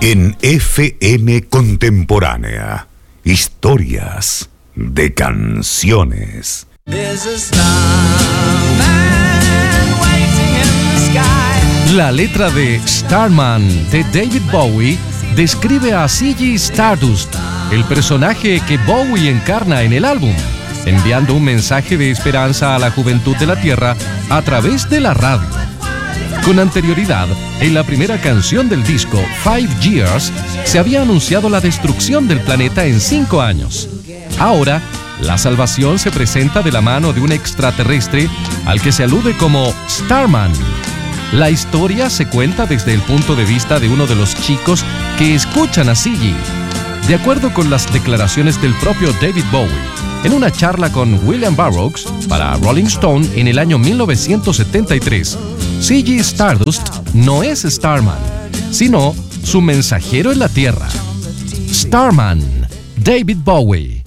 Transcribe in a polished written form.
En FM Contemporánea, historias de canciones. La letra de Starman de David Bowie describe a Ziggy Stardust, el personaje que Bowie encarna en el álbum, enviando un mensaje de esperanza a la juventud de la Tierra a través de la radio. Con anterioridad, en la primera canción del disco, 5 Years, se había anunciado la destrucción del planeta en 5 años. Ahora, la salvación se presenta de la mano de un extraterrestre al que se alude como Starman. La historia se cuenta desde el punto de vista de uno de los chicos que escuchan a Ziggy. De acuerdo con las declaraciones del propio David Bowie, en una charla con William Burroughs para Rolling Stone en el año 1973, Ziggy Stardust no es Starman, sino su mensajero en la Tierra. Starman, David Bowie.